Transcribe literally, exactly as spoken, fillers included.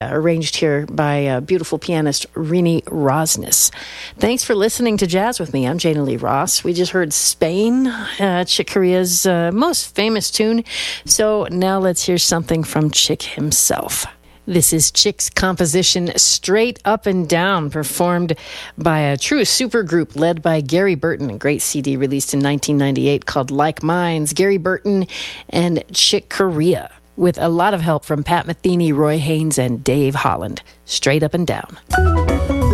arranged here by uh, beautiful pianist Rini Rosnes. Thanks for listening to Jazz with me. I'm Jana Lee Ross. We just heard Spain, uh, Chick Corea's uh, most famous tune. So now let's hear something from Chick himself. This is Chick's composition Straight Up and Down, performed by a true supergroup led by Gary Burton, a great C D released in nineteen ninety-eight called Like Minds. Gary Burton and Chick Corea, with a lot of help from Pat Metheny, Roy Haynes, and Dave Holland. Straight Up and Down.